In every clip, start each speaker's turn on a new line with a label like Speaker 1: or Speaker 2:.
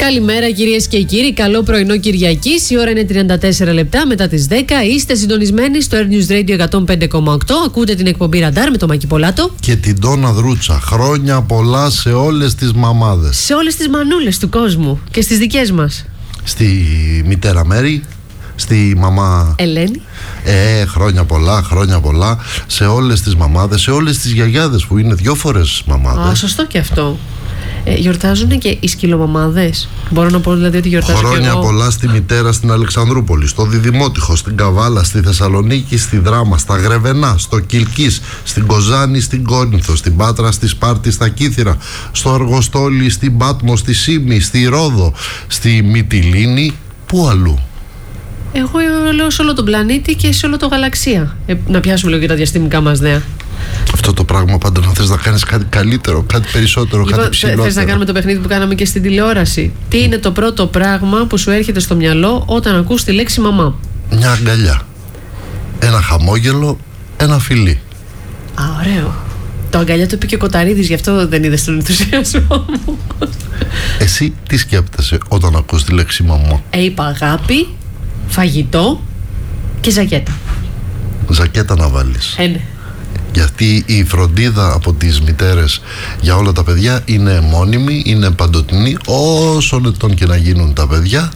Speaker 1: Καλημέρα κυρίες και κύριοι, καλό πρωινό Κυριακής. Η ώρα είναι 34 λεπτά μετά τις 10. Είστε συντονισμένοι στο Air News Radio 105,8. Ακούτε την εκπομπή Ραντάρ με τον Μάκη Πολάτο
Speaker 2: και την Ντόνα Δρούτσα. Χρόνια πολλά σε όλες τις μαμάδες,
Speaker 1: σε όλες τις μανούλες του κόσμου και στις δικές μας.
Speaker 2: Στη μητέρα Μέρη, στη μαμά
Speaker 1: Ελένη.
Speaker 2: Χρόνια πολλά σε όλες τις μαμάδες, σε όλες τις γιαγιάδες που είναι 2 φορές μαμάδες.
Speaker 1: Σωστό και αυτό. Γιορτάζουν και οι σκυλομαμάδες. Μπορώ να πω δηλαδή ότι γιορτάζω
Speaker 2: χρόνια
Speaker 1: και εγώ.
Speaker 2: Πολλά στη μητέρα στην Αλεξανδρούπολη, στο Διδημότυχο, στην Καβάλα, στη Θεσσαλονίκη, στη Δράμα, στα Γρεβενά, στο Κιλκής, στην Κοζάνη, στην Κόρινθο, στην Πάτρα, στη Σπάρτη, στα Κύθυρα, στο Αργοστόλι, στην Πάτμο, στη Σύμνη, στη Ρόδο, στη Μυτιλήνη. Πού αλλού?
Speaker 1: Εγώ λέω σε όλο τον πλανήτη και σε όλο το γαλαξία. Να πιάσουμε λίγο και τα διαστημικά μας νέα.
Speaker 2: Αυτό το πράγμα πάντα να θες να κάνεις κάτι καλύτερο, κάτι περισσότερο, κάτι ψηλότερο.
Speaker 1: Θες να κάνουμε το παιχνίδι που κάναμε και στην τηλεόραση? Τι είναι το πρώτο πράγμα που σου έρχεται στο μυαλό όταν ακούς τη λέξη μαμά?
Speaker 2: Μια αγκαλιά, ένα χαμόγελο, ένα φιλί.
Speaker 1: Ωραίο. Το αγκαλιά το είπε και ο Κοταρίδης, γι' αυτό δεν είδες τον ενθουσιασμό μου.
Speaker 2: Εσύ τι σκέπτεσαι όταν ακούς τη λέξη μαμά?
Speaker 1: Είπα αγάπη, φαγητό και ζακέτα.
Speaker 2: Ζακέτα να βάλεις.
Speaker 1: Ναι.
Speaker 2: Γιατί η φροντίδα από τις μητέρες για όλα τα παιδιά είναι μόνιμη, είναι παντοτινή. Όσο ετών και να γίνουν τα παιδιά,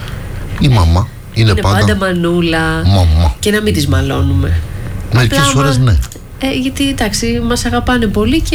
Speaker 2: η μαμά είναι πάντα
Speaker 1: μανούλα.
Speaker 2: Μαμά.
Speaker 1: Και να μην τις μαλώνουμε.
Speaker 2: Μερικές φορές ναι.
Speaker 1: Γιατί εντάξει, μας αγαπάνε πολύ και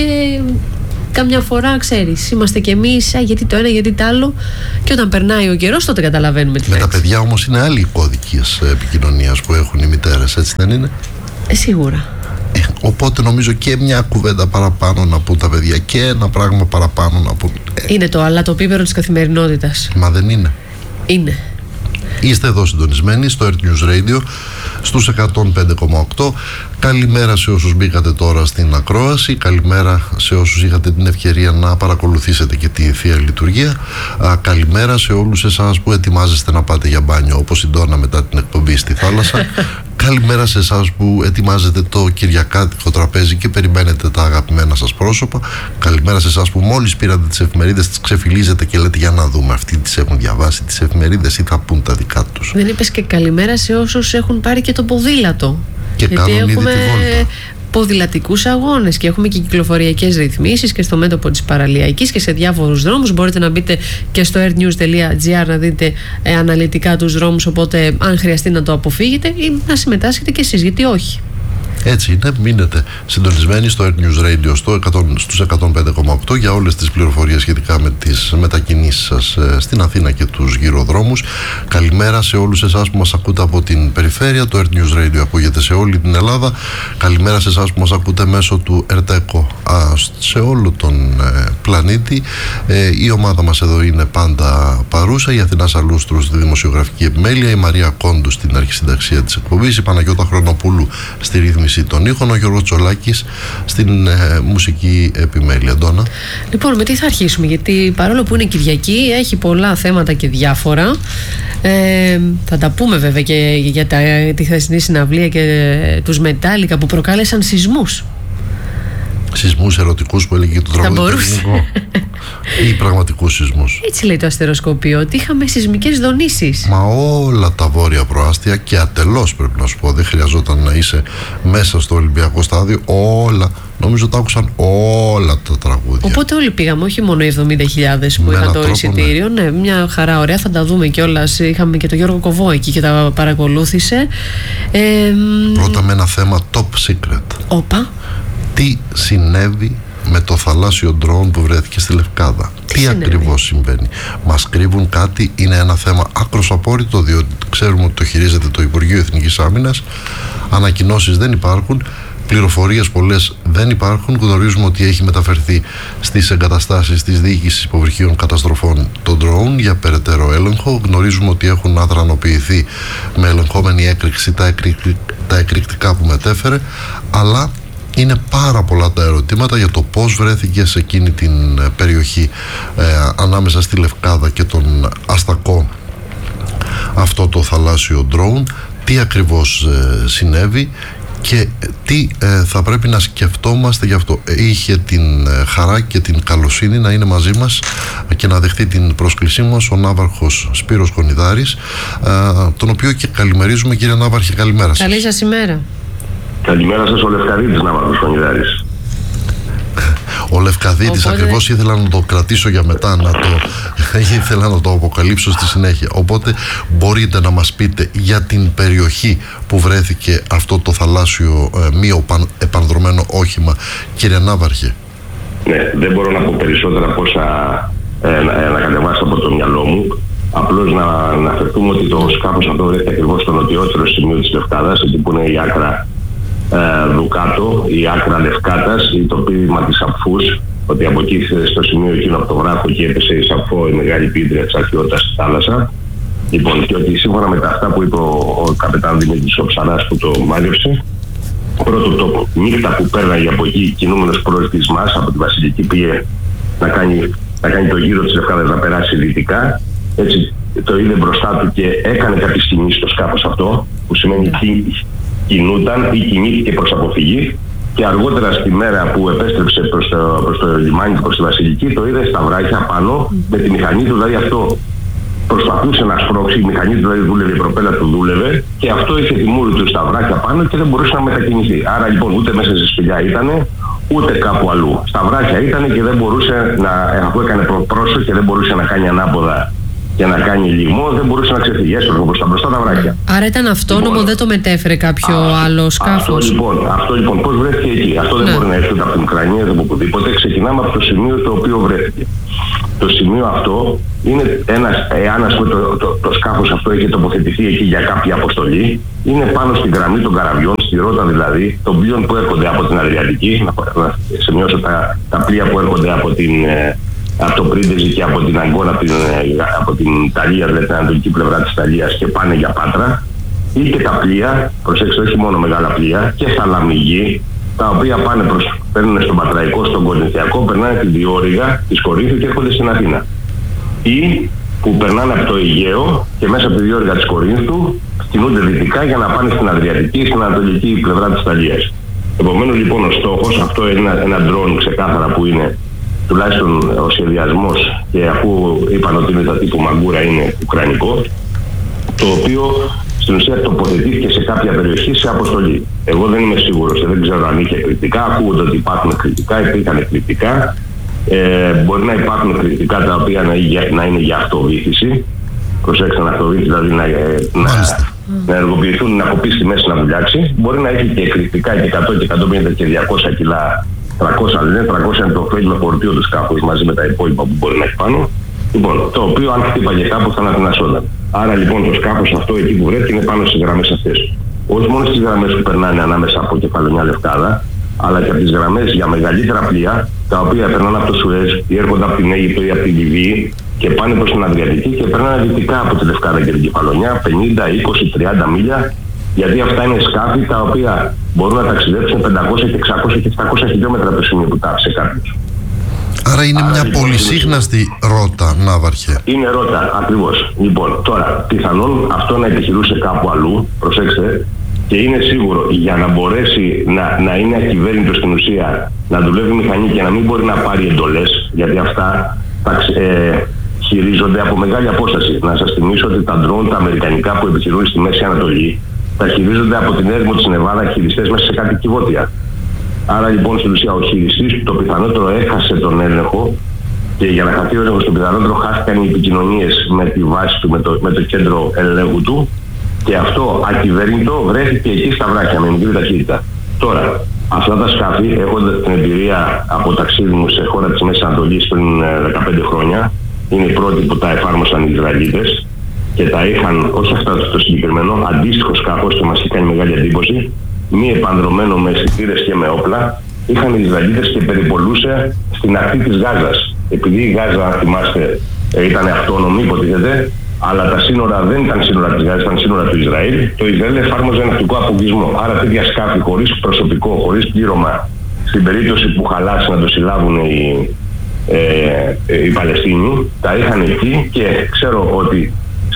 Speaker 1: καμιά φορά ξέρεις, είμαστε κι εμείς γιατί το ένα, γιατί το άλλο. Και όταν περνάει ο καιρός, τότε καταλαβαίνουμε τι. Με
Speaker 2: τα παιδιά όμως είναι άλλοι οι κώδικες επικοινωνίας που έχουν οι μητέρες, έτσι δεν είναι?
Speaker 1: Σίγουρα.
Speaker 2: Οπότε νομίζω και μια κουβέντα παραπάνω να πούν τα παιδιά και ένα πράγμα παραπάνω να πούν.
Speaker 1: Είναι το αλατοπίπερο της καθημερινότητας.
Speaker 2: Μα δεν είναι?
Speaker 1: Είναι.
Speaker 2: Είστε εδώ συντονισμένοι στο Air News Radio στους 105,8. Καλημέρα σε όσους μπήκατε τώρα στην ακρόαση. Καλημέρα σε όσους είχατε την ευκαιρία να παρακολουθήσετε και τη Θεία Λειτουργία. Καλημέρα σε όλους εσάς που ετοιμάζεστε να πάτε για μπάνιο, όπως η Ντόνα μετά την εκπομπή στη θάλασσα. Καλημέρα σε εσάς που ετοιμάζετε το κυριακάτικο τραπέζι και περιμένετε τα αγαπημένα σας πρόσωπα. Καλημέρα σε εσάς που μόλις πήρατε τις εφημερίδες, τις ξεφυλίζετε και λέτε για να δούμε αυτοί τις έχουν διαβάσει τις εφημερίδες ή θα πούν τα δικά τους. Δεν
Speaker 1: είπες και καλημέρα σε όσους έχουν πάρει και το ποδήλατο.
Speaker 2: Και γιατί κάνουν
Speaker 1: έχουμε
Speaker 2: ήδη τη βόλτα.
Speaker 1: Ποδηλατικούς αγώνες και έχουμε και κυκλοφοριακές ρυθμίσεις και στο μέτωπο της Παραλιακής και σε διάφορους δρόμους. Μπορείτε να μπείτε και στο airnews.gr να δείτε αναλυτικά τους δρόμους, οπότε αν χρειαστεί να το αποφύγετε ή να συμμετάσχετε και εσείς, γιατί όχι.
Speaker 2: Έτσι είναι, μείνετε συντονισμένοι στο Air News Radio στους 105,8 για όλες τις πληροφορίες σχετικά με τις μετακινήσεις σας στην Αθήνα και τους γυροδρόμους. Καλημέρα σε όλους εσάς που μας ακούτε από την περιφέρεια. Το Air News Radio ακούγεται σε όλη την Ελλάδα. Καλημέρα σε εσάς που μας ακούτε μέσω του ERTECO σε όλο τον πλανήτη. Η ομάδα μας εδώ είναι πάντα παρούσα. Η Αθηνά Σαλούστρου στη δημοσιογραφική επιμέλεια, η Μαρία Κόντου στην αρχισυνταξία της εκπομπής, η Παναγιώτα Χρονοπούλου στη ρύθμιση των ήχων, ο Γιώργος Τσολάκης στην μουσική επιμέλεια. Ντόνα. Λοιπόν,
Speaker 1: με τι θα αρχίσουμε? Γιατί παρόλο που είναι Κυριακή, έχει πολλά θέματα και διάφορα. Θα τα πούμε βέβαια και για τη χθεσινή συναυλία και τους Μετάλλικα που προκάλεσαν σεισμούς.
Speaker 2: Σεισμούς ερωτικούς που έλεγε το τραγούδι ή πραγματικούς σεισμούς?
Speaker 1: Έτσι λέει το αστεροσκοπείο, ότι είχαμε σεισμικές δονήσεις.
Speaker 2: Μα όλα τα βόρεια προάστια και ατελώς πρέπει να σου πω, δεν χρειαζόταν να είσαι μέσα στο Ολυμπιακό στάδιο, όλα, νομίζω τα άκουσαν όλα τα τραγούδια.
Speaker 1: Οπότε όλοι πήγαμε, όχι μόνο οι 70.000 που είχαν το εισιτήριο. Ναι, μια χαρά, ωραία, θα τα δούμε κιόλας. Είχαμε και τον Γιώργο Κοβό εκεί και τα παρακολούθησε.
Speaker 2: Πρώτα με ένα θέμα top secret.
Speaker 1: Όπα.
Speaker 2: Τι συνέβη με το θαλάσσιο ντρόουν που βρέθηκε στη Λευκάδα? Τι ακριβώς συμβαίνει? Μας κρύβουν κάτι? Είναι ένα θέμα άκρος απόρριτο, διότι ξέρουμε ότι το χειρίζεται το Υπουργείο Εθνικής Άμυνας. Ανακοινώσεις δεν υπάρχουν, πληροφορίες πολλές δεν υπάρχουν. Γνωρίζουμε ότι έχει μεταφερθεί στις εγκαταστάσεις της Διοίκησης Υποβρυχίων Καταστροφών το drone για περαιτέρω έλεγχο. Γνωρίζουμε ότι έχουν αδρανοποιηθεί με ελεγχόμενη έκρηξη τα εκρηκτικά που μετέφερε, αλλά είναι πάρα πολλά τα ερωτήματα για το πώς βρέθηκε σε εκείνη την περιοχή ανάμεσα στη Λευκάδα και τον Αστακό αυτό το θαλάσσιο drone, τι ακριβώς συνέβη Και τι θα πρέπει να σκεφτόμαστε γι' αυτό. Είχε την χαρά και την καλοσύνη να είναι μαζί μας και να δεχτεί την πρόσκλησή μας ο Ναύαρχος Σπύρος Κονιδάρης, τον οποίο και καλημερίζουμε. Κύριε Ναύαρχε, καλημέρα σας.
Speaker 1: Καλή σας ημέρα.
Speaker 3: Καλημέρα σας, ο Λευκαδίτης Ναύαρχος Κονιδάρης.
Speaker 2: Ο Λευκαδίτης, οπότε... ακριβώς ήθελα να το κρατήσω για μετά, ήθελα να το αποκαλύψω στη συνέχεια. Οπότε μπορείτε να μας πείτε για την περιοχή που βρέθηκε αυτό το θαλάσσιο μη επανδρωμένο όχημα, κύριε Ναύαρχε.
Speaker 3: Ναι, δεν μπορώ να πω περισσότερα από όσα να κατεβάσω από το μυαλό μου. Απλώς να αναφερθούμε ότι το σκάφος αυτό βρέθηκε ακριβώς στο νοτιότερο σημείο της Λευκάδας, εκεί που είναι η άκρα Δουκάτο, η άκρα Λευκάτας, το πείδημα της Σαφούς, ότι από εκεί στο σημείο εκείνο από το βράχο και έπεσε η Σαφώ, η μεγάλη πίτρια της αρχαιότητας στη θάλασσα. Λοιπόν, και ότι σύμφωνα με τα αυτά που είπε ο καπετάν Δημήτρης ο Ψαράς που το μάζεψε, πρώτο το νύχτα που πέρναγε από εκεί κινούμενος προς της ΜΑΣ, από τη Βασιλική πήγε να κάνει το γύρο της Λευκάδας, να περάσει δυτικά. Έτσι το είδε μπροστά του και έκανε κάποιες κινήσεις στο σκάφος αυτό, που σημαίνει κινούταν ή κινήθηκε προς αποφυγή, και αργότερα στη μέρα που επέστρεψε προς το λιμάνι, προς τη Βασιλική, το είδε στα βράχια πάνω με τη μηχανή του, δηλαδή αυτό προσπαθούσε να σπρώξει, η μηχανή του δηλαδή δούλευε, η προπέλα του δούλευε και αυτό είχε τη μούρη του στα βράχια πάνω και δεν μπορούσε να μετακινηθεί. Άρα λοιπόν ούτε μέσα στη σπηλιά ήτανε, ούτε κάπου αλλού. Στα βράχια ήτανε και δεν μπορούσε αφού έκανε πρόσωπο και δεν μπορούσε να κάνει ανάποδα και να κάνει λιγμό, δεν μπορούσε να ξεφύγει. Έσπρωχε μπροστά τα βράχια.
Speaker 1: Άρα ήταν αυτόνομο, λοιπόν, δεν το μετέφερε κάποιο άλλο σκάφος.
Speaker 3: Αυτό λοιπόν, πώς βρέθηκε εκεί. Αυτό δεν μπορεί να έρθει ούτε από την Ουκρανία, ούτε από οπουδήποτε. Ξεκινάμε από το σημείο το οποίο βρέθηκε. Το σημείο αυτό είναι εάν ας πούμε το σκάφος αυτό έχει τοποθετηθεί εκεί για κάποια αποστολή, είναι πάνω στην γραμμή των καραβιών, στη ρότα δηλαδή, των πλοίων που έρχονται από την Αδριατική. Να σημειώσω τα πλοία που έρχονται από το Πρίντεζι και από την Αγκώνα, από την Ιταλία, δηλαδή την ανατολική πλευρά της Ιταλίας, και πάνε για Πάτρα, ή και τα πλοία, προσέξτε, όχι μόνο μεγάλα πλοία, και θαλαμιγοί, τα οποία παίρνουν στον Πατραϊκό, στον Κορινθιακό, περνάνε τη διόρυγα της Κορίνθου και έρχονται στην Αθήνα. Ή που περνάνε από το Αιγαίο και μέσα από τη διόρυγα της Κορίνθου κινούνται δυτικά για να πάνε στην Αδριατική, στην ανατολική πλευρά της Ιταλίας. Επομένως λοιπόν ο στόχος, αυτό είναι ένα ντρόν ξεκάθαρα που είναι τουλάχιστον ο σχεδιασμός, και αφού είπαν ότι είναι τα τύπου Μαγκούρα είναι ουκρανικό, το οποίο στην ουσία τοποθετήθηκε σε κάποια περιοχή σε αποστολή. Εγώ δεν είμαι σίγουρος και δεν ξέρω αν είχε κριτικά. Ακούγονται ότι υπάρχουν κριτικά, υπήρχαν κριτικά. Μπορεί να υπάρχουν κριτικά τα οποία να είναι για αυτοβήθηση. Προσέξτε, να αυτοβήθηση, δηλαδή να ενεργοποιηθούν, να κοπεί στη μέση να δουλειάξει. Μπορεί να έχει και κριτικά και 100 και 150 και 200 κιλά. 300 είναι το ωφέλιμο φορτίο του σκάφους μαζί με τα υπόλοιπα που μπορεί να έχει πάνω. Λοιπόν, το οποίο αν χτύπαγε κάπου θα ανατινασσόταν. Άρα λοιπόν το σκάφος αυτό εκεί που βρέθηκε είναι πάνω στις γραμμές αυτές. Όχι μόνο στις γραμμές που περνάνε ανάμεσα από Κεφαλονιά Λευκάδα, αλλά και από τις γραμμές για μεγαλύτερα πλοία, τα οποία περνάνε από το Σουέζ ή έρχονται από την Αίγυπτο ή από την Λιβύη και πάνε προς την Αδριατική και περνάνε δυτικά από τη Λευκάδα και την Κεφαλονιά, 50, 20, 30 μίλια. Γιατί αυτά είναι σκάφη τα οποία μπορούν να ταξιδέψουν 500 και 600 και 700 χιλιόμετρα από το σημείο που τάφησε κάποιος.
Speaker 2: Άρα είναι μια πολυσύχναστη ρότα, Ναύαρχε. Είναι
Speaker 3: ρότα, ακριβώς. Λοιπόν, τώρα, πιθανόν αυτό να επιχειρούσε κάπου αλλού, προσέξτε, και είναι σίγουρο για να μπορέσει να είναι ακυβέρνητο στην ουσία, να δουλεύει μηχανή και να μην μπορεί να πάρει εντολές, γιατί αυτά χειρίζονται από μεγάλη απόσταση. Να σας θυμίσω ότι τα ντρόν, τα αμερικανικά που επιχειρούν στη Μέση Ανατολή, τα χειρίζονται από την έρημο της Νεβάδα χειριστές μέσα σε κάτι κυβότια. Άρα λοιπόν στην ουσία ο χειριστής το πιθανότερο έχασε τον έλεγχο, και για να χαθεί ο έλεγχος το πιθανότερο χάθηκαν οι επικοινωνίες με τη βάση του, με το κέντρο ελέγχου του, και αυτό ακυβέρνητο βρέθηκε εκεί στα βράχια με μικρή ταχύτητα. Τώρα, αυτά τα σκάφη, έχοντας την εμπειρία από ταξίδι μου σε χώρα της Μέσης Ανατολής πριν 15 χρόνια, είναι οι πρώτοι που τα εφάρμοσαν οι Ισραηλίτες και τα είχαν, όχι αυτά το συγκεκριμένο, αντίστοιχο σκάφος, και μας είχε κάνει μεγάλη εντύπωση, μη επανδρωμένο με αισθητήρες και με όπλα, είχαν οι Ισραηλίτες και περιπολούσε στην ακτή της Γάζας. Επειδή η Γάζα, αν θυμάστε, ήταν αυτόνομη, υποτίθεται, αλλά τα σύνορα δεν ήταν σύνορα της Γάζας, ήταν σύνορα του Ισραήλ, το Ισραήλ εφάρμοζε ναυτικό αποκλεισμό. Άρα τέτοια σκάφη χωρίς προσωπικό, χωρίς πλήρωμα, στην περίπτωση που χαλάσει να το συλλάβουν οι Παλαιστίνοι, τα είχαν εκεί, και ξέρω ότι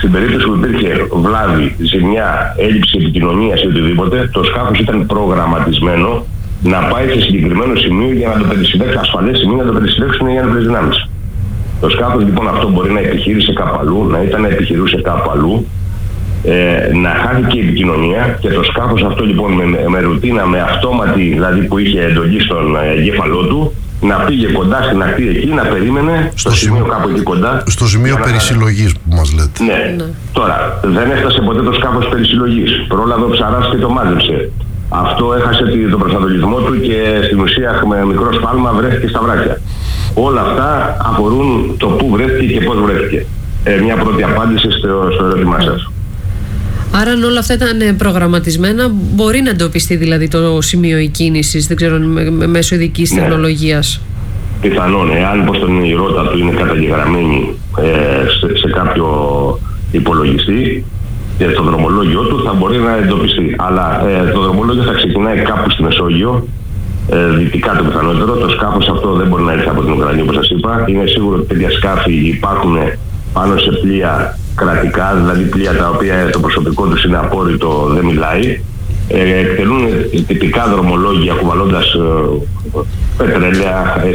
Speaker 3: στην περίπτωση που υπήρχε βλάβη, ζημιά, έλλειψη επικοινωνίας ή οτιδήποτε, το σκάφος ήταν προγραμματισμένο να πάει σε συγκεκριμένο σημείο για να το περισυλλέξουν, ασφαλές σημείο να το περισυλλέξουν οι ένοπλες δυνάμεις. Το σκάφος λοιπόν αυτό μπορεί να επιχείρησε κάπου αλλού, να ήταν να επιχειρούσε κάπου αλλού, να χάθηκε η επικοινωνία και το σκάφος αυτό λοιπόν με ρουτίνα, με αυτόματη δηλαδή που είχε εντολή στον εγκέφαλό του, να πήγε κοντά στην ακτή εκεί, να περίμενε στο σημείο κάπου εκεί κοντά.
Speaker 2: Στο σημείο περισυλλογής που μας λέτε.
Speaker 3: Ναι. Τώρα, δεν έφτασε ποτέ το σκάφος περισυλλογής. Πρόλαβε ο ψαράς και το μάζεψε. Αυτό έχασε τον προσανατολισμό του και στην ουσία με μικρό σφάλμα βρέθηκε στα βράχια. Όλα αυτά αφορούν το πού βρέθηκε και πώς βρέθηκε. Μια πρώτη απάντηση στο ερώτημά σας.
Speaker 1: Άρα αν όλα αυτά ήταν προγραμματισμένα, μπορεί να εντοπιστεί δηλαδή το σημείο εκκίνησης, δεν ξέρω, μέσω ειδικής τεχνολογίας.
Speaker 3: Πιθανόν, εάν η ρότα του είναι καταγεγραμμένη σε κάποιο υπολογιστή και στο δρομολόγιο του θα μπορεί να εντοπιστεί. Αλλά το δρομολόγιο θα ξεκινάει κάπου στη Μεσόγειο, δυτικά το πιθανότερο. Το σκάφος αυτό δεν μπορεί να έρθει από την Ουκρανία, όπως σας είπα. Είναι σίγουρο ότι τέτοια σκάφη υπάρχουν πάνω σε πλοία κρατικά, δηλαδή πλοία τα οποία το προσωπικό τους είναι απόρριτο, δεν μιλάει. Εκτελούν τυπικά δρομολόγια κουβαλώντας πετρέλαια,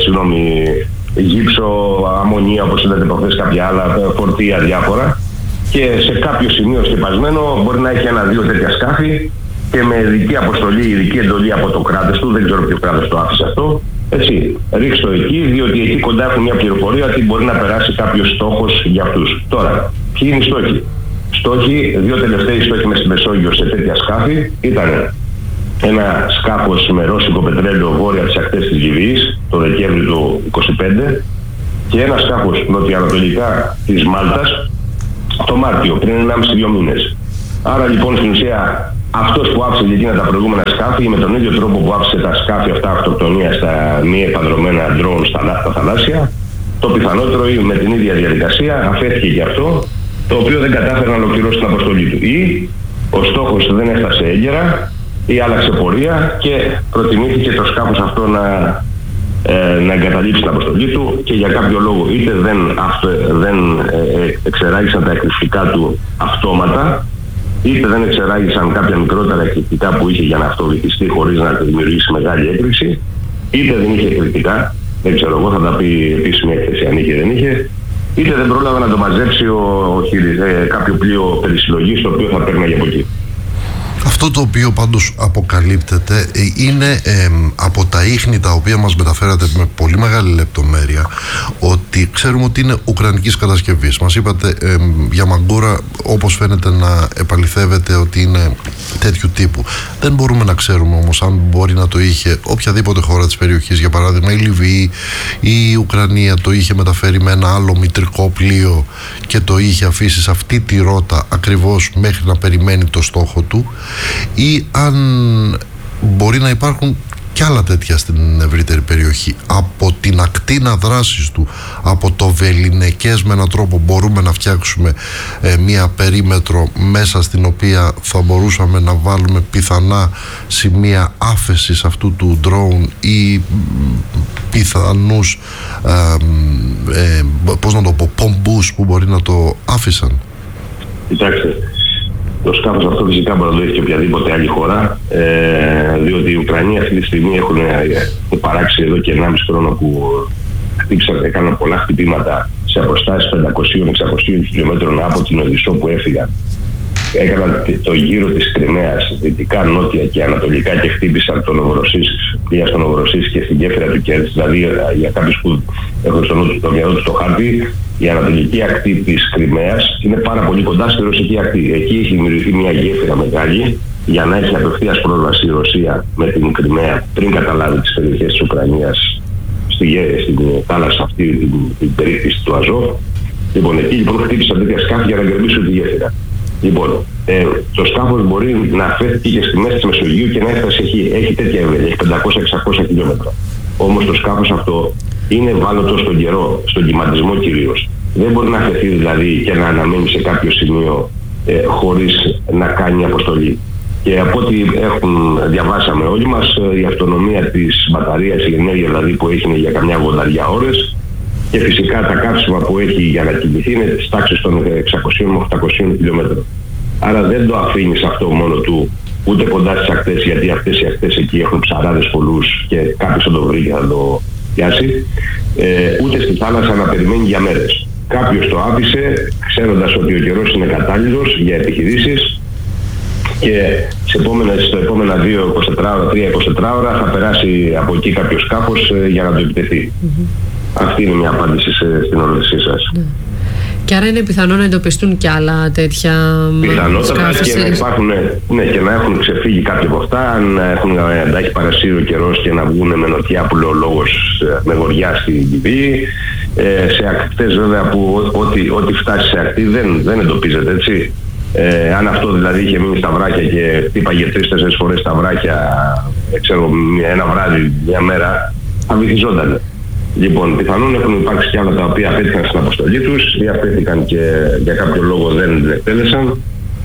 Speaker 3: γύψο, αμμονία, όπως είδατε προχθές, κάποια άλλα φορτία διάφορα. Και σε κάποιο σημείο σκεπασμένο μπορεί να έχει ένα-δύο τέτοια σκάφη και με ειδική αποστολή, ειδική εντολή από το κράτος του, δεν ξέρω ποιο κράτος το άφησε αυτό. Έτσι, ρίξτε το εκεί, διότι εκεί κοντά έχουν μια πληροφορία ότι μπορεί να περάσει κάποιος στόχος για αυτούς. Τώρα, ποιοι είναι οι στόχοι? Δύο τελευταίοι στόχοι μες στη Μεσόγειο σε τέτοια σκάφη ήταν ένα σκάφος με ρώσικο πετρέλαιο βόρεια από τις ακτές της Λιβύης το Δεκέμβρη του 2025 και ένα σκάφος νοτιοανατολικά της Μάλτας το Μάρτιο, πριν 1,5-2 μήνες. Άρα λοιπόν στην ουσία αυτός που άφησε εκείνα τα προηγούμενα σκάφη, με τον ίδιο τρόπο που άφησε τα σκάφη αυτά αυτοκτονία στα μη επανδρομένα ντρόουν στα θαλάσσια, το πιθανότερο με την ίδια διαδικασία αφέθηκε και αυτό, το οποίο δεν κατάφερε να ολοκληρώσει την αποστολή του. Ή ο στόχος δεν έφτασε έγκαιρα ή άλλαξε πορεία και προτιμήθηκε το σκάφος αυτό να εγκαταλείψει την αποστολή του και για κάποιο λόγο είτε δεν εξεράγησαν τα εκρηκτικά του αυτόματα, είτε δεν εξεράγησαν κάποια μικρότερα εκρηκτικά που είχε για να αυτοβυθιστεί χωρίς να δημιουργήσει μεγάλη έκρηξη, είτε δεν είχε εκρηκτικά, δεν ξέρω εγώ, θα τα πει επίσημη έκθεση αν είχε ή δεν είχε, είτε δεν πρόλαβε να το μαζέψει κάποιο πλοίο περισυλλογής το οποίο θα παίρνει από εκεί.
Speaker 2: Αυτό το οποίο πάντως αποκαλύπτεται είναι από τα ίχνη τα οποία μας μεταφέρατε με πολύ μεγάλη λεπτομέρεια ότι ξέρουμε ότι είναι ουκρανικής κατασκευής. Μας είπατε για μαγκούρα, όπως φαίνεται να επαληθεύεται ότι είναι τέτοιου τύπου. Δεν μπορούμε να ξέρουμε όμως αν μπορεί να το είχε οποιαδήποτε χώρα της περιοχής, για παράδειγμα η Λιβύη ή η Ουκρανία το είχε μεταφέρει με ένα άλλο μητρικό πλοίο και το είχε αφήσει σε αυτή τη ρότα ακριβώς μέχρι να περιμένει το στόχο του, ή αν μπορεί να υπάρχουν κι άλλα τέτοια στην ευρύτερη περιοχή. Από την ακτίνα δράσης του, από το βεληνικές με έναν τρόπο μπορούμε να φτιάξουμε μία περίμετρο μέσα στην οποία θα μπορούσαμε να βάλουμε πιθανά σημεία άφεσης αυτού του drone ή πιθανούς πώς να το πω, πομπούς που μπορεί να το άφησαν.
Speaker 3: Κοιτάξτε, το σκάφος αυτό φυσικά μπορεί να το έχει και οποιαδήποτε άλλη χώρα, διότι οι Ουκρανοί αυτή τη στιγμή έχουν παράξει εδώ και 1,5 χρόνο που έκαναν πολλά χτυπήματα σε αποστάσεις 500-600 χιλιόμετρων από την Οδυσσό που έφυγαν. Έκαναν το γύρο της Κριμαίας δυτικά, νότια και ανατολικά και χτύπησαν τον Νοβοροσίσκ και στην γέφυρα του Κέρτς. Δηλαδή για κάποιους που έχουν στο μυαλό τους το χάρτη, η ανατολική ακτή της Κριμαίας είναι πάρα πολύ κοντά στη ρωσική ακτή. Εκεί έχει δημιουργηθεί μια γέφυρα μεγάλη για να έχει απευθείας πρόσβαση η Ρωσία με την Κριμαία πριν καταλάβει τις περιοχές της Ουκρανίας στην θάλασσα αυτή, την περίπτωση του Αζόφ. Λοιπόν, εκεί λοιπόν χτύπησαν τέτοια σκάφη για να γκρεμίσουν τη γέφυρα. Λοιπόν, το σκάφος μπορεί να φέρθηκε και στη μέση της Μεσογείου και να έφτασε εκεί. Έχει τέτοια ευέλεια, έχει 500-600 χιλιόμετρα. Όμως το σκάφος αυτό είναι ευάλωτο στον καιρό, στον κυματισμό κυρίως. Δεν μπορεί να φεθεί δηλαδή και να αναμένει σε κάποιο σημείο χωρίς να κάνει αποστολή. Και από ό,τι διαβάσαμε όλοι μας, η αυτονομία της μπαταρίας, η ενέργεια δηλαδή που έχει για καμιά 80 ώρες, και φυσικά τα καύσιμα που έχει για να κινηθεί είναι της τάξης των 600 με 800 χιλιόμετρων. Άρα δεν το αφήνεις αυτό μόνο του ούτε κοντά στις ακτές, γιατί αυτές οι ακτές εκεί έχουν ψαράδες πολλούς και κάποιος θα το βρει και θα το πιάσει, ούτε στη θάλασσα να περιμένει για μέρες. Κάποιος το άφησε ξέροντας ότι ο καιρός είναι κατάλληλος για επιχειρήσεις και στο επόμενα 2-24 ώρα, 3-24 ώρα θα περάσει από εκεί κάποιο σκάφος για να το επιτεθεί. Αυτή είναι μια απάντηση στην ερώτησή σας.
Speaker 1: Και άρα είναι πιθανό να εντοπιστούν και άλλα τέτοια
Speaker 3: πιθανότατα και να υπάρχουν, και να έχουν ξεφύγει κάποια από αυτά, να έχει παρασύρει ο καιρός και να βγουν με νοτιά που λέει ο λόγος με βοριά στην Κιβή. Σε ακτές βέβαια που ό,τι φτάσει σε ακτή δεν εντοπίζεται, έτσι. Αν αυτό δηλαδή είχε μείνει στα βράχια και χτύπαγε 3-4 φορές στα βράχια, ξέρω, ένα βράδυ, μια μέρα, θα βυθιζόταν. Λοιπόν, πιθανόν έχουν υπάρξει και άλλα τα οποία απέτυχαν στην αποστολή τους ή απέτυχαν και για κάποιο λόγο δεν την εκτέλεσαν.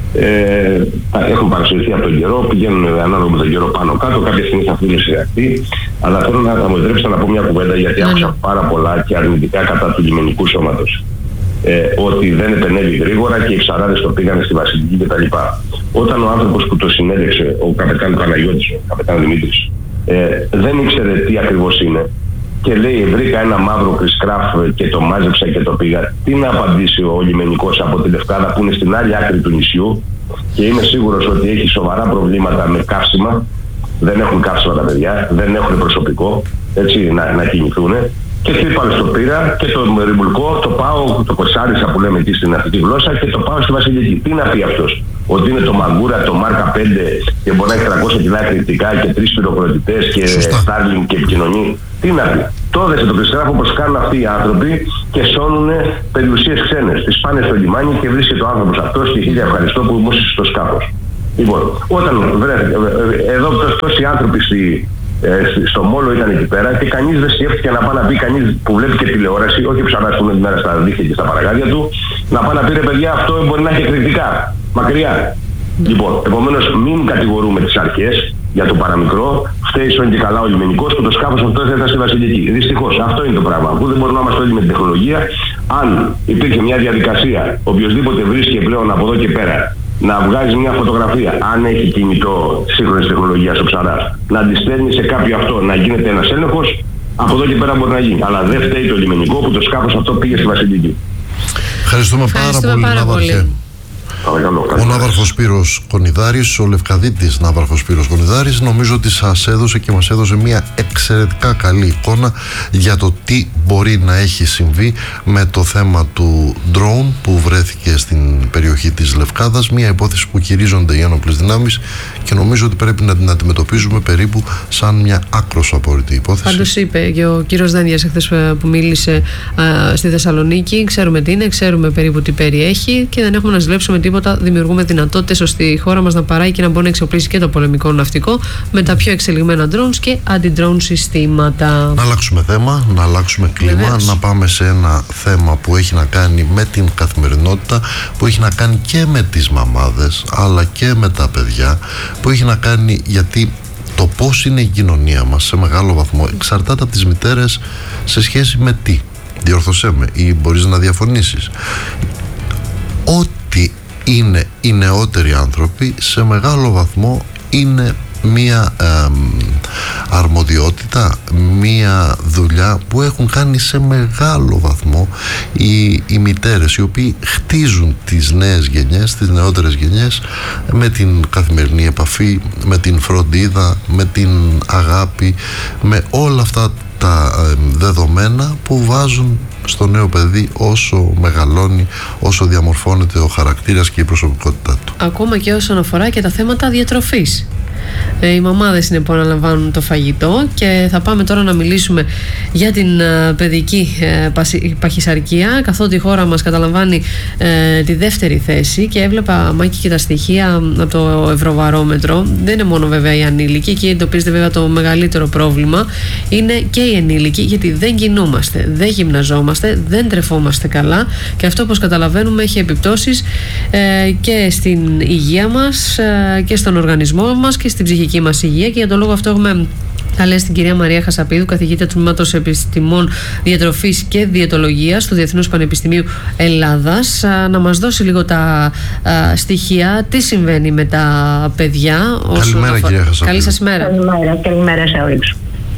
Speaker 3: Έχουν παρασυρθεί από τον καιρό, πηγαίνουν ανάλογα με τον καιρό πάνω κάτω, κάποια στιγμή θα φύγουν σε ακτή. Αλλά θέλω να μου επιτρέψετε να πω μια κουβέντα, γιατί άκουσα πάρα πολλά και αρνητικά κατά του λιμενικού σώματος. Ότι δεν επενέβη γρήγορα και οι ψαράδες το πήγανε στη Βασιλική κτλ. Όταν ο άνθρωπος που το συνέλεξε, ο καπετάν Παναγιώτης, ο καπετάν Δημήτρης, δεν ήξερε τι ακριβώς είναι και λέει βρήκα ένα μαύρο κρισκράφ και το μάζεψα και το πήγα, τι να απαντήσει ο λιμενικός από τη Λευκάδα που είναι στην άλλη άκρη του νησιού και είμαι σίγουρος ότι έχει σοβαρά προβλήματα με καύσιμα, δεν έχουν καύσιμα τα παιδιά, δεν έχουν προσωπικό, έτσι, να κινηθούν. Και τι είπα, το πήρα και το ρημουλκό το πάω, το κοτσάρισα που λέμε εκεί στην αστική γλώσσα και το πάω στη Βασιλική. Τι να πει αυτός, ότι είναι το Μαγκούρα, το Μάρκα 5 και μπορεί να έχει 300 κιλά εκρηκτικά και 3 πυροκροτητές και Starlink και επικοινωνεί. Τι να πει. Το έδεσε το κρυσκράφο όπως κάνουν αυτοί οι άνθρωποι και σώνουν περιουσίες ξένες. Τις πάνε στο λιμάνι και βρίσκεται ο άνθρωπος αυτός και χίλια ευχαριστώ που ήμουν στο σκάφος. Λοιπόν, όταν εδώ τόσοι άνθρωποι στο Μόλο ήταν εκεί πέρα και κανείς δεν σκέφτηκε να πάει να πει, κανείς που βλέπει και τηλεόραση, όχι ψαράς που είναι τη μέρα στα δίχτυα και στα παραγάδια του, να πάει να πει ρε παιδιά αυτό μπορεί να έχει εκρηκτικά, μακριά. Λοιπόν, επομένως μην κατηγορούμε τις αρχές για το παραμικρό, φταίει σώνει και καλά ο λιμενικός που το σκάφος αυτό θα ήταν στη Βασιλική. Δυστυχώς αυτό είναι το πράγμα, που δεν μπορούμε να είμαστε όλοι με την τεχνολογία. Αν υπήρχε μια διαδικασία, οποιοδήποτε βρίσκει πλέον από εδώ και πέρα, να βγάζει μια φωτογραφία, αν έχει κινητό σύγχρονης τεχνολογίας ο ψαράς, να τη στέλνει σε κάποιο αυτό, να γίνεται ένας έλεγχος, από εδώ και πέρα μπορεί να γίνει. Αλλά δεν φταίει το λιμενικό που το σκάφος αυτό πήγε στη Βασιλική.
Speaker 2: Ευχαριστούμε πάρα πολύ. Ο ναύαρχος Σπύρος Κονιδάρης, ο Λευκαδίτης ναύαρχος Σπύρος Κονιδάρης, νομίζω ότι σας έδωσε και μας έδωσε μια εξαιρετικά καλή εικόνα για το τι μπορεί να έχει συμβεί με το θέμα του drone που βρέθηκε στην περιοχή της Λευκάδας, μια υπόθεση που χειρίζονται οι ένοπλες δυνάμεις και νομίζω ότι πρέπει να την αντιμετωπίζουμε περίπου σαν μια άκρως απόρριτη υπόθεση. Πάντως
Speaker 1: είπε και ο κύριος Δένδιας εχθές που μίλησε στη Θεσσαλονίκη, ξέρουμε τι είναι, ξέρουμε περίπου τι περιέχει και δεν έχουμε να ζηλέψουμε τίποτα. Δημιουργούμε δυνατότητες ώστε η χώρα μας να παράγει και να μπορεί να εξοπλίσει και το πολεμικό ναυτικό με τα πιο εξελιγμένα drones και αντι-drone συστήματα.
Speaker 2: Να αλλάξουμε θέμα, να αλλάξουμε κλίμα, βεβαίως. Να πάμε σε ένα θέμα που έχει να κάνει με την καθημερινότητα, που έχει να κάνει και με τις μαμάδες αλλά και με τα παιδιά, που έχει να κάνει γιατί το πώς είναι η κοινωνία μας σε μεγάλο βαθμό εξαρτάται από τις μητέρες σε σχέση με τι. Διορθώσέ με ή μπορείς να διαφωνήσεις. Ό,τι είναι οι νεότεροι άνθρωποι σε μεγάλο βαθμό είναι μία αρμοδιότητα, μία δουλειά που έχουν κάνει σε μεγάλο βαθμό οι μητέρες, οι οποίοι χτίζουν τις νέες γενιές, τις νεότερες γενιές με την καθημερινή επαφή, με την φροντίδα, με την αγάπη, με όλα αυτά τα δεδομένα που βάζουν στο νέο παιδί όσο μεγαλώνει, όσο διαμορφώνεται ο χαρακτήρας και η προσωπικότητά του.
Speaker 1: Ακόμα και όσον αφορά και τα θέματα διατροφής. Οι μαμάδες είναι που αναλαμβάνουν το φαγητό και θα πάμε τώρα να μιλήσουμε για την παιδική παχυσαρκία, καθότι η χώρα μας καταλαμβάνει τη δεύτερη θέση και έβλεπα, Μάκη, και τα στοιχεία από το Ευρωβαρόμετρο. Δεν είναι μόνο βέβαια οι ανήλικοι, εκεί εντοπίζεται βέβαια το μεγαλύτερο πρόβλημα είναι και οι ενήλικοι, γιατί δεν κινούμαστε, δεν γυμναζόμαστε, δεν τρεφόμαστε καλά και αυτό, όπως καταλαβαίνουμε, έχει επιπτώσεις και στην υγεία μας και στον οργανισμό μας και στην ψυχική μας υγεία και για τον λόγο αυτό έχουμε Θα λέει στην κυρία Μαρία Χασαπίδου, καθηγήτρια του Τμήματος Επιστημών Διατροφής και Διαιτολογίας του Διεθνούς Πανεπιστημίου Ελλάδας, να μας δώσει λίγο τα στοιχεία, τι συμβαίνει με τα παιδιά.
Speaker 2: Καλημέρα, κυρία Χασαπίδου.
Speaker 1: Καλή σας ημέρα.
Speaker 4: Καλημέρα σε όλους.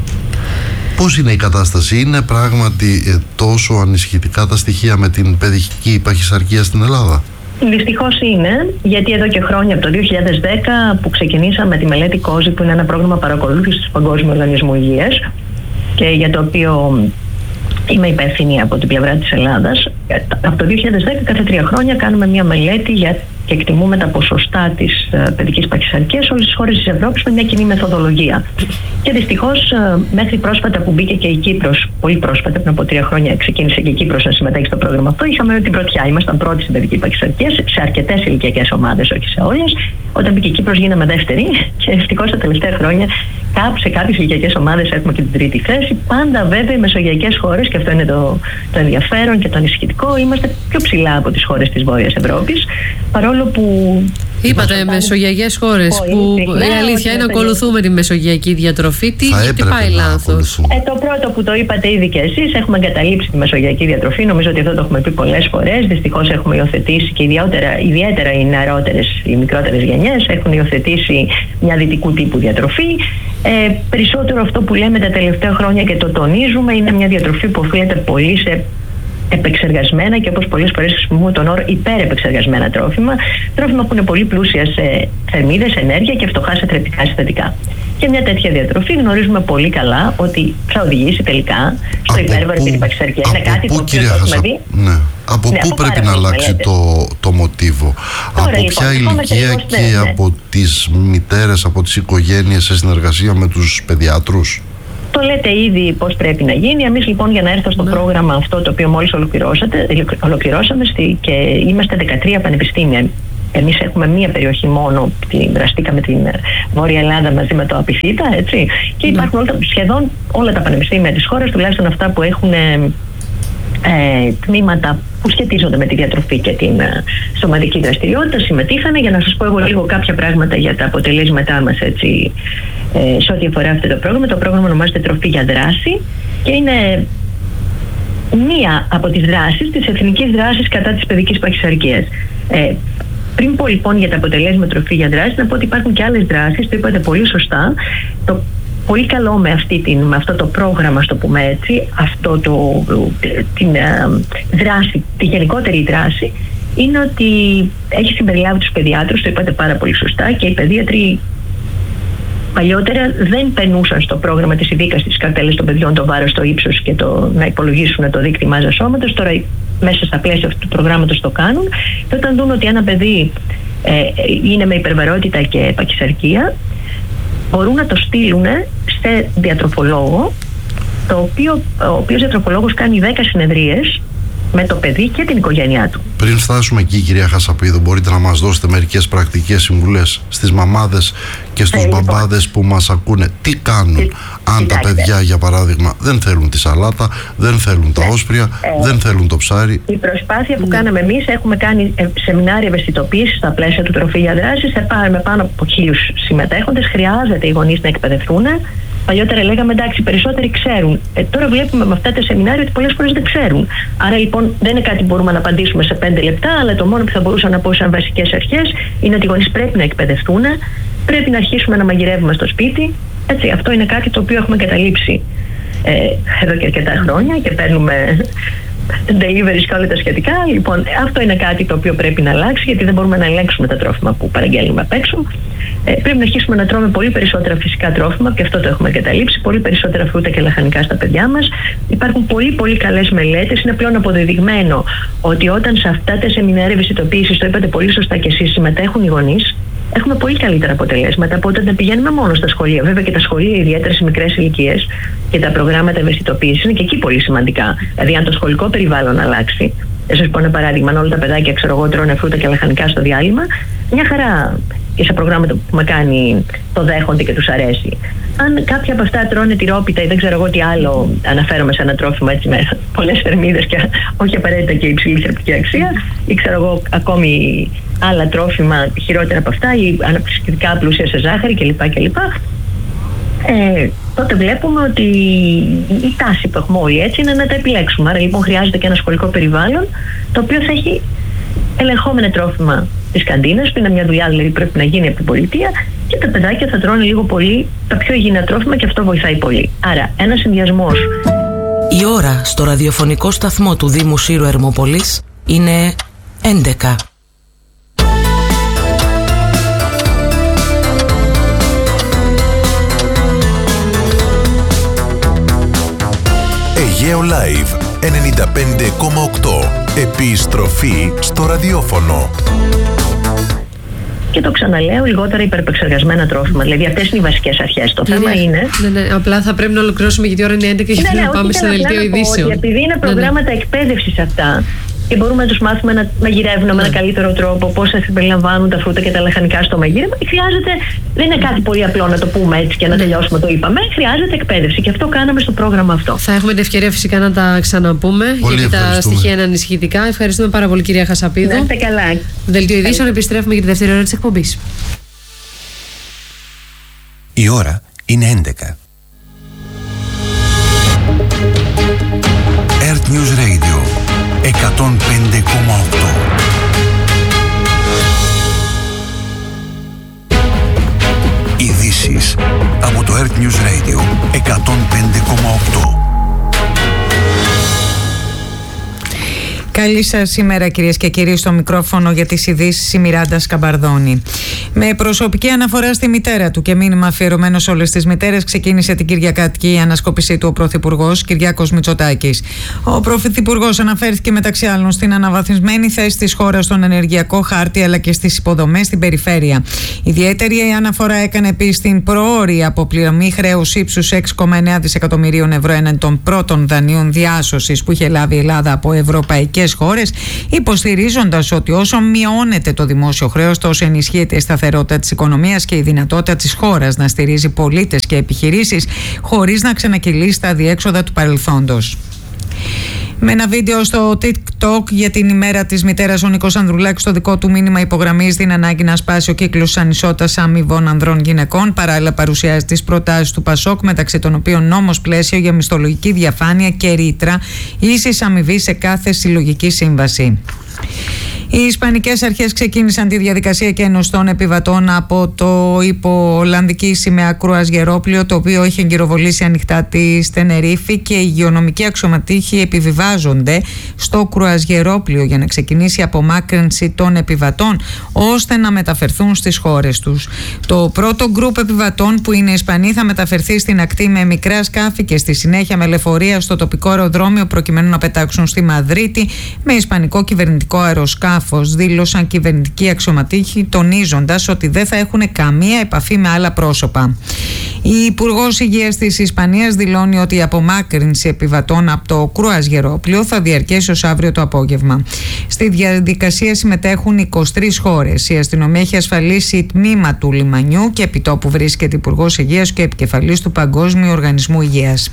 Speaker 2: Πώς είναι η κατάσταση, είναι πράγματι τόσο ανησυχητικά τα στοιχεία με την παιδική παχυσαρκία στην Ελλάδα?
Speaker 4: Δυστυχώς είναι, γιατί εδώ και χρόνια, από το 2010 που ξεκινήσαμε τη μελέτη COSI, που είναι ένα πρόγραμμα παρακολούθησης του Παγκόσμιου Οργανισμού Υγείας και για το οποίο είμαι υπεύθυνη από την πλευρά της Ελλάδας, από το 2010 κάθε 3 χρόνια κάνουμε μια μελέτη και εκτιμούμε τα ποσοστά της παιδικής παχυσαρκίας σε όλες τις χώρες της Ευρώπης με μια κοινή μεθοδολογία. Και δυστυχώς μέχρι πρόσφατα που μπήκε και η Κύπρος, πολύ πρόσφατα, πριν από 3 χρόνια ξεκίνησε και η Κύπρος να συμμετέχει στο πρόγραμμα αυτό, είχαμε την πρωτιά. Ήμασταν πρώτοι στην παιδική παχυσαρκία σε αρκετές ηλικιακές ομάδες, όχι σε όλες. Όταν μπήκε η Κύπρος γίναμε δεύτεροι και ευτυχώς τα τελευταία χρόνια σε κάποιες ηλικιακές ομάδες έχουμε και την τρίτη θέση. Πάντα βέβαια οι μεσογειακές χώρες, και αυτό είναι το ενδιαφέρον και το ανησυχητικό, είμαστε πιο ψηλά από τις χώρες της Βόρειας Ευρώπης. Παρόλο που.
Speaker 1: Είπατε μεσογειακές χώρες, που η αλήθεια είναι να ακολουθούμε τη μεσογειακή διατροφή. Τι πάει λάθος?
Speaker 4: Το πρώτο που το είπατε ήδη και εσείς, έχουμε εγκαταλείψει τη μεσογειακή διατροφή. Νομίζω ότι αυτό το έχουμε πει πολλές φορές. Δυστυχώς έχουμε υιοθετήσει και ιδιαίτερα οι νεαρότερες, οι μικρότερες γενιές έχουν υιοθετήσει μια δυτικού τύπου διατροφή. Περισσότερο αυτό που λέμε τα τελευταία χρόνια και το τονίζουμε είναι μια διατροφή που οφείλεται πολύ σε επεξεργασμένα και όπως πολλές φορές χρησιμοποιούμε τον όρο υπερεπεξεργασμένα τρόφιμα που είναι πολύ πλούσια σε θερμίδες, ενέργεια και φτωχά σε θρεπτικά συστατικά. Και μια τέτοια διατροφή γνωρίζουμε πολύ καλά ότι θα οδηγήσει τελικά στο υπέρβαρο και την παχυσαρκία. Είναι κάτι το οποίο το έχουμε δει.
Speaker 2: Ναι. Από πού πρέπει να αλλάξει το μοτίβο?
Speaker 4: Τώρα,
Speaker 2: από ποια ηλικία και από τις μητέρες, από τις οικογένειες σε συνεργασία με τους παιδιάτρους?
Speaker 4: Το λέτε ήδη πώς πρέπει να γίνει. Εμείς λοιπόν, για να έρθω στο πρόγραμμα αυτό το οποίο μόλις ολοκληρώσαμε και είμαστε 13 πανεπιστήμια. Εμείς έχουμε μία περιοχή μόνο, δραστήκαμε την Βόρεια Ελλάδα μαζί με το Απιθύτα, έτσι. Και υπάρχουν σχεδόν όλα τα πανεπιστήμια της χώρας, τουλάχιστον αυτά που έχουν τμήματα που σχετίζονται με τη διατροφή και την σωματική δραστηριότητα, συμμετείχανε. Για να σας πω εγώ λίγο κάποια πράγματα για τα αποτελέσματά μας, έτσι, σε ό,τι αφορά αυτό το πρόγραμμα. Το πρόγραμμα ονομάζεται Τροφή για Δράση και είναι μία από τις δράσεις της εθνικής δράσης κατά της παιδικής παχυσαρκίας. Πριν πω λοιπόν για τα αποτελέσματα Τροφή για Δράση, να πω ότι υπάρχουν και άλλες δράσεις, το είπατε πολύ σωστά. Το πολύ καλό με αυτό το πρόγραμμα, στο πούμε έτσι, την δράση, τη γενικότερη δράση, είναι ότι έχει συμπεριλάβει τους παιδιάτρους, το είπατε πάρα πολύ σωστά, και οι παιδίατροι παλιότερα δεν περνούσαν στο πρόγραμμα της ειδίκασης της καρτέλας των παιδιών το βάρος, το ύψος και να υπολογίσουν το δείκτη μάζας σώματος. Τώρα μέσα στα πλαίσια αυτού του προγράμματος το κάνουν. Και όταν δουν ότι ένα παιδί είναι με υπερβαρότητα και παχυσαρκία, μπορούν να το στείλουν σε διατροφολόγο, ο οποίος διατροφολόγος κάνει 10 συνεδρίες με το παιδί και την οικογένειά του. Πριν
Speaker 2: φτάσουμε εκεί, κυρία Χασαπίδου, μπορείτε να μας δώσετε μερικές πρακτικές συμβουλές στις μαμάδες και στους μπαμπάδες που μας ακούνε? Τι κάνουν αν τα παιδιά, για παράδειγμα, δεν θέλουν τη σαλάτα, δεν θέλουν τα όσπρια, δεν θέλουν το ψάρι?
Speaker 4: Η προσπάθεια που κάναμε εμείς, έχουμε κάνει σεμινάρια ευαισθητοποίησης στα πλαίσια του Τροφή για Δράση με πάνω από 1.000 συμμετέχοντες. Χρειάζεται οι γονείς να εκπαιδευτούν. Παλιότερα λέγαμε εντάξει, περισσότεροι ξέρουν. Τώρα βλέπουμε με αυτά τα σεμινάρια ότι πολλές φορές δεν ξέρουν. Άρα λοιπόν δεν είναι κάτι που μπορούμε να απαντήσουμε σε 5 λεπτά, αλλά το μόνο που θα μπορούσα να πω σαν βασικές αρχές είναι ότι οι γονείς πρέπει να εκπαιδευτούν, πρέπει να αρχίσουμε να μαγειρεύουμε στο σπίτι. Έτσι, αυτό είναι κάτι το οποίο έχουμε καταλήψει εδώ και αρκετά χρόνια και παίρνουμε delivery και όλα τα σχετικά. Λοιπόν, αυτό είναι κάτι το οποίο πρέπει να αλλάξει, γιατί δεν μπορούμε να ελέγξουμε τα τρόφιμα που παραγγέλνουμε απ' έξω. Πρέπει να αρχίσουμε να τρώμε πολύ περισσότερα φυσικά τρόφιμα, και αυτό το έχουμε καταλήψει, πολύ περισσότερα φρούτα και λαχανικά στα παιδιά μας. Υπάρχουν πολύ πολύ καλές μελέτες. Είναι πλέον αποδεδειγμένο ότι όταν σε αυτά τα σεμινάρια ευαισθητοποίησης, το είπατε πολύ σωστά και εσείς, συμμετέχουν οι γονείς, έχουμε πολύ καλύτερα αποτελέσματα από όταν πηγαίνουμε μόνο στα σχολεία. Βέβαια και τα σχολεία, ιδιαίτερα σε μικρές ηλικίες, και τα προγράμματα ευαισθητοποίησης είναι και εκεί πολύ σημαντικά. Δηλαδή, αν το σχολικό περιβάλλον αλλάξει, θα σας πω ένα παράδειγμα: αν όλα τα παιδάκια, τρώνε φρούτα και λαχανικά στο διάλειμμα, μια χαρά και σε προγράμματα που έχουμε κάνει το δέχονται και τους αρέσει. Αν κάποια από αυτά τρώνε τυρόπιτα ή δεν ξέρω εγώ τι άλλο, αναφέρομαι σε ένα τρόφιμο έτσι με πολλές θερμίδες και όχι απαραίτητα και υψηλή θρεπτική αξία, ή ξέρω εγώ ακόμη άλλα τρόφιμα χειρότερα από αυτά ή αναψυκτικά πλούσια σε ζάχαρη κλπ. τότε βλέπουμε ότι η τάση που έχουμε όλοι έτσι είναι να τα επιλέξουμε. Άρα λοιπόν χρειάζεται και ένα σχολικό περιβάλλον το οποίο θα έχει ελεγχόμενα τρόφιμα της καντίνας, που είναι μια δουλειά δηλαδή πρέπει να γίνει από την πολιτεία, και τα παιδάκια θα τρώνε λίγο πολύ τα πιο υγιεινά τρόφιμα και αυτό βοηθάει πολύ. Άρα ένας συνδυασμός.
Speaker 5: Η ώρα στο ραδιοφωνικό σταθμό του Δήμου Σύρου Ερμόπολης είναι 11.
Speaker 6: Αιγαίο Live 95,8. Επιστροφή στο ραδιόφωνο.
Speaker 4: Και το ξαναλέω, λιγότερα υπερεπεξεργασμένα τρόφιμα. Δηλαδή αυτές είναι οι βασικές αρχές. Το θέμα είναι.
Speaker 1: Ναι, απλά θα πρέπει να ολοκληρώσουμε γιατί η ώρα είναι 11 και να πάμε στο δελτίο ειδήσεων.
Speaker 4: Επειδή είναι προγράμματα εκπαίδευσης αυτά, και μπορούμε να τους μάθουμε να μαγειρεύουν με ένα καλύτερο τρόπο, πώς θα συμπεριλαμβάνουν τα φρούτα και τα λαχανικά στο μαγείρεμα. Χρειάζεται, δεν είναι κάτι πολύ απλό να το πούμε έτσι και να τελειώσουμε, το είπαμε. Χρειάζεται εκπαίδευση και αυτό κάναμε στο πρόγραμμα αυτό.
Speaker 1: Θα έχουμε την ευκαιρία φυσικά να τα ξαναπούμε, γιατί τα στοιχεία είναι ανησυχητικά. Ευχαριστούμε πάρα πολύ, κυρία Χασαπίδου.
Speaker 4: Να είστε καλά.
Speaker 1: Δελτίο ειδήσεων, επιστρέφουμε για τη δεύτερη ώρα της εκπομπής.
Speaker 6: Η ώρα είναι 11. Earth News Radio 105,8. Ειδήσεις από το Earth News Radio 105,8.
Speaker 7: Καλή σας ημέρα, κυρίες και κύριοι, στο μικρόφωνο για τις ειδήσεις η Μιράντα Σκαμπαρδόνη. Με προσωπική αναφορά στη μητέρα του και μήνυμα αφιερωμένο σε όλες τις μητέρες, ξεκίνησε την Κυριακάτικη ανασκόπησή του ο Πρωθυπουργός Κυριάκος Μητσοτάκης. Ο Πρωθυπουργός αναφέρθηκε μεταξύ άλλων στην αναβαθμισμένη θέση της χώρας στον ενεργειακό χάρτη αλλά και στις υποδομές στην περιφέρεια. Ιδιαίτερη αναφορά έκανε επίσης στην προώρη αποπληρωμή χρέους ύψους 6,9 δισεκατομμυρίων ευρώ έναντι των πρώτων δανείων διάσωσης που είχε λάβει η Ελλάδα από ευρωπαϊκές χώρες, υποστηρίζοντας ότι όσο μειώνεται το δημόσιο χρέος, τόσο ενισχύεται η σταθερότητα της οικονομίας και η δυνατότητα της χώρας να στηρίζει πολίτες και επιχειρήσεις χωρίς να ξανακυλήσει τα αδιέξοδα του παρελθόντος. Με ένα βίντεο στο TikTok για την ημέρα της μητέρας, ο Νίκος Ανδρουλάκης στο δικό του μήνυμα υπογραμμίζει την ανάγκη να σπάσει ο κύκλος ανισότητας αμοιβών ανδρών γυναικών. Παράλληλα, παρουσιάζει τις προτάσεις του ΠΑΣΟΚ, μεταξύ των οποίων νόμος πλαίσιο για μισθολογική διαφάνεια και ρήτρα ίσης αμοιβή σε κάθε συλλογική σύμβαση. Οι Ισπανικές αρχές ξεκίνησαν τη διαδικασία κενωστών επιβατών από το υπο-ολλανδική σημαία κρουαζιερόπλοιο, το οποίο έχει εγκυροβολήσει ανοιχτά τη Τενερίφη, και οι υγειονομικοί αξιωματούχοι επιβιβάζονται στο κρουαζιερόπλοιο για να ξεκινήσει η απομάκρυνση των επιβατών ώστε να μεταφερθούν στις χώρες τους. Το πρώτο γκρουπ επιβατών, που είναι Ισπανοί, θα μεταφερθεί στην ακτή με μικρά σκάφη και στη συνέχεια με λεωφορεία στο τοπικό αεροδρόμιο προκειμένου να πετάξουν στη Μαδρίτη με ισπανικό κυβερνητικό αεροσκάφος, δήλωσαν κυβερνητικοί αξιωματούχοι, τονίζοντας ότι δεν θα έχουν καμία επαφή με άλλα πρόσωπα. Η Υπουργός Υγείας της Ισπανίας δηλώνει ότι η απομάκρυνση επιβατών από το κρουαζιερόπλοιο θα διαρκέσει ως αύριο το απόγευμα. Στη διαδικασία συμμετέχουν 23 χώρες. Η αστυνομία έχει ασφαλίσει τμήμα του λιμανιού και επιτόπου βρίσκεται Υπουργός Υγείας και επικεφαλής του Παγκόσμιου Οργανισμού Υγείας.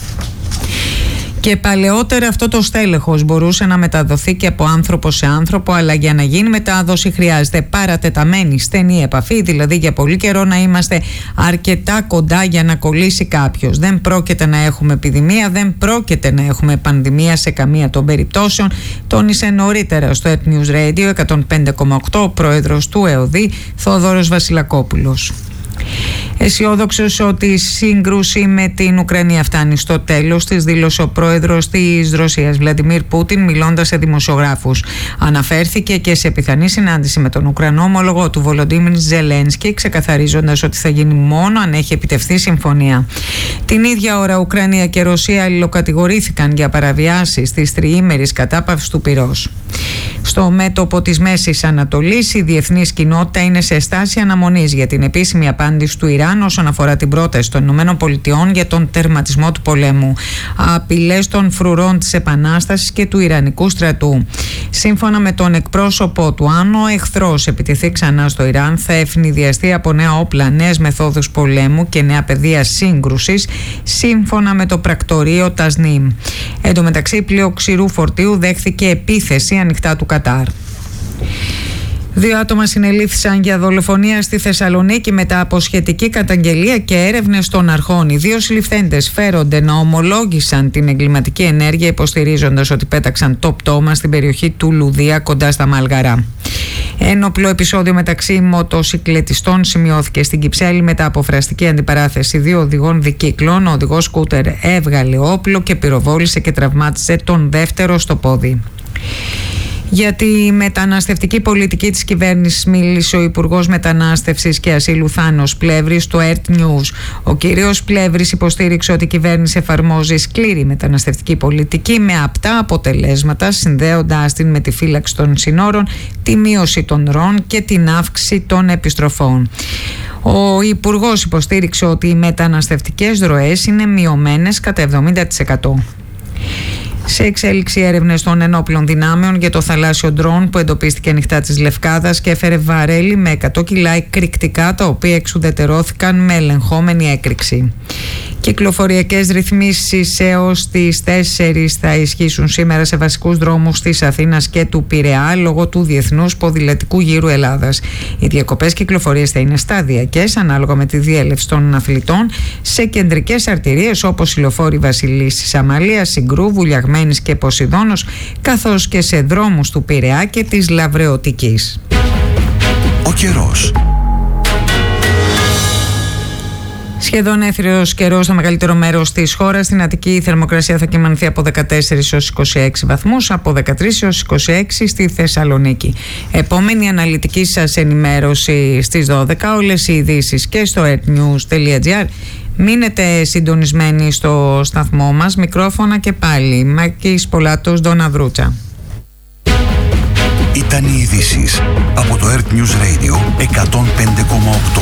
Speaker 7: Και παλαιότερα αυτό το στέλεχος μπορούσε να μεταδοθεί και από άνθρωπο σε άνθρωπο, αλλά για να γίνει μετάδοση χρειάζεται παρατεταμένη στενή επαφή, δηλαδή για πολύ καιρό να είμαστε αρκετά κοντά για να κολλήσει κάποιος. Δεν πρόκειται να έχουμε επιδημία, δεν πρόκειται να έχουμε πανδημία σε καμία των περιπτώσεων, τόνισε νωρίτερα στο Earth News Radio 105,8 ο πρόεδρος του ΕΟΔΗ, Θόδωρος Βασιλακόπουλος. Αισιόδοξος ότι η σύγκρουση με την Ουκρανία φτάνει στο τέλος της, δήλωσε ο πρόεδρος της Ρωσίας Βλαντιμίρ Πούτιν μιλώντας σε δημοσιογράφους. Αναφέρθηκε και σε πιθανή συνάντηση με τον Ουκρανό ομολογό του Βολοντίμιρ Ζελένσκι, ξεκαθαρίζοντας ότι θα γίνει μόνο αν έχει επιτευχθεί συμφωνία. Την ίδια ώρα Ουκρανία και Ρωσία αλληλοκατηγορήθηκαν για παραβιάσεις της τριήμερης κατάπαυσης του πυρός. Στο μέτωπο της Μέσης Ανατολής, η διεθνής κοινότητα είναι σε στάση αναμονής για την επίσημη απάντηση του Ιράν όσον αφορά την πρόταση των ΗΠΑ για τον τερματισμό του πολέμου. Απειλές των φρουρών της Επανάστασης και του Ιρανικού στρατού. Σύμφωνα με τον εκπρόσωπο του, αν ο εχθρός επιτεθεί ξανά στο Ιράν, θα ευνηδιαστεί από νέα όπλα, νέες μεθόδους πολέμου και νέα πεδία σύγκρουσης, σύμφωνα με το πρακτορείο Τασνίμ. Εν τω μεταξύ, πλοίο ξηρού φορτίου δέχθηκε επίθεση ανοιχτά του Κατάρ. 2 άτομα συνελήφθησαν για δολοφονία στη Θεσσαλονίκη μετά από σχετική καταγγελία και έρευνες των αρχών. Οι 2 συλληφθέντες φέρονται να ομολόγησαν την εγκληματική ενέργεια, υποστηρίζοντας ότι πέταξαν το πτώμα στην περιοχή του Λουδία κοντά στα Μαλγαρά. Ένοπλο επεισόδιο μεταξύ μοτοσικλετιστών σημειώθηκε στην Κυψέλη μετά από φραστική αντιπαράθεση 2 οδηγών δικύκλων. Ο οδηγός σκούτερ έβγαλε όπλο και πυροβόλησε και τραυμάτισε τον δεύτερο στο πόδι. Για τη μεταναστευτική πολιτική της κυβέρνησης μίλησε ο Υπουργός Μετανάστευσης και Ασύλου Θάνος Πλεύρης στο Earth News. Ο κύριος Πλεύρης υποστήριξε ότι η κυβέρνηση εφαρμόζει σκληρή μεταναστευτική πολιτική με απτά αποτελέσματα, συνδέοντάς την με τη φύλαξη των συνόρων, τη μείωση των ροών και την αύξηση των επιστροφών. Ο Υπουργός υποστήριξε ότι οι μεταναστευτικές ροές είναι μειωμένες κατά 70%. Σε εξέλιξη έρευνες των ενόπλων δυνάμεων για το θαλάσσιο ντρόν που εντοπίστηκε ανοιχτά της Λευκάδας και έφερε βαρέλι με 100 κιλά εκρηκτικά, τα οποία εξουδετερώθηκαν με ελεγχόμενη έκρηξη. Κυκλοφοριακές ρυθμίσεις έως τις 4 θα ισχύσουν σήμερα σε βασικούς δρόμους της Αθήνας και του Πειραιά λόγω του Διεθνούς Ποδηλατικού Γύρου Ελλάδας. Οι διακοπές κυκλοφορίας θα είναι σταδιακές ανάλογα με τη διέλευση των αθλητών σε κεντρικές αρτηρίες όπως η Λεωφόρη Βασιλής της Αμαλίας, Συγκρού, Βουλιαγμένης και Ποσειδώνος, καθώς και σε δρόμους του Πειραιά και της Λαβρεωτικής.
Speaker 6: Ο καιρός.
Speaker 7: Σχεδόν έθριος καιρός στο μεγαλύτερο μέρος της χώρας. Στην Αττική η θερμοκρασία θα κυμανθεί από 14 έως 26 βαθμούς, από 13 έως 26 στη Θεσσαλονίκη. Επόμενη αναλυτική σας ενημέρωση στις 12, όλες οι ειδήσεις και στο earthnews.gr. Μείνετε συντονισμένοι στο σταθμό μας. Μικρόφωνα και πάλι Μάκης Πολάτος, Ντόνα Βρούτσα.
Speaker 6: Ήταν οι ειδήσεις από το Earth News Radio 105,8.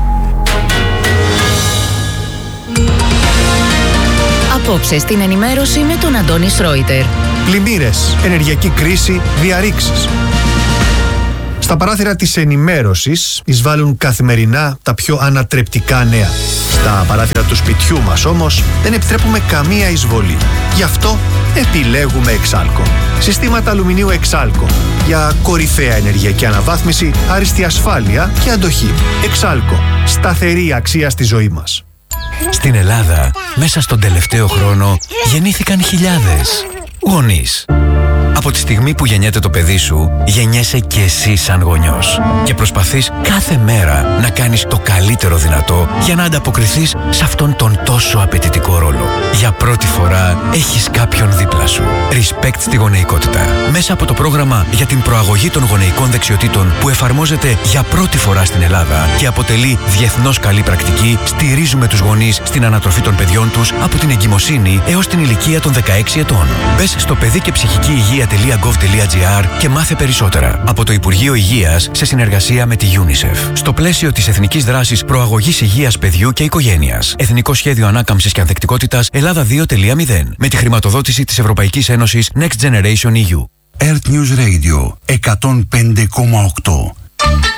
Speaker 8: Απόψε στην ενημέρωση με τον Αντώνη Σρόιτερ.
Speaker 9: Πλημμύρες, ενεργειακή κρίση, διαρρήξεις. Στα παράθυρα της ενημέρωσης εισβάλλουν καθημερινά τα πιο ανατρεπτικά νέα. Στα παράθυρα του σπιτιού μας όμως δεν επιτρέπουμε καμία εισβολή. Γι' αυτό επιλέγουμε Εξάλκο. Συστήματα αλουμινίου Εξάλκο για κορυφαία ενεργειακή αναβάθμιση, άριστη ασφάλεια και αντοχή. Εξάλκο. Σταθερή αξία στη ζωή μας.
Speaker 10: Στην Ελλάδα, μέσα στον τελευταίο χρόνο, γεννήθηκαν χιλιάδες γονείς. Από τη στιγμή που γεννιέται το παιδί σου, γεννιέσαι και εσύ σαν γονιός. Και προσπαθείς κάθε μέρα να κάνεις το καλύτερο δυνατό για να ανταποκριθείς σε αυτόν τον τόσο απαιτητικό ρόλο. Για πρώτη φορά έχεις κάποιον δίπλα σου. Respect στη γονεϊκότητα. Μέσα από το πρόγραμμα για την προαγωγή των γονεϊκών δεξιοτήτων που εφαρμόζεται για πρώτη φορά στην Ελλάδα και αποτελεί διεθνώς καλή πρακτική, στηρίζουμε τους γονείς στην ανατροφή των παιδιών τους από την εγκυμοσύνη έως την ηλικία των 16 ετών. Μπες στο παιδί και ψυχική υγεία.gov.gr και μάθε περισσότερα. Από το Υπουργείο Υγείας σε συνεργασία με τη UNICEF. Στο πλαίσιο της Εθνικής Δράσης Προαγωγής Υγείας Παιδιού και Οικογένειας. Εθνικό Σχέδιο Ανάκαμψης και Ανθεκτικότητας Ελλάδα 2.0. Με τη χρηματοδότηση της Ευρωπαϊκής Ένωσης Next Generation EU.
Speaker 6: Earth News Radio 105,8.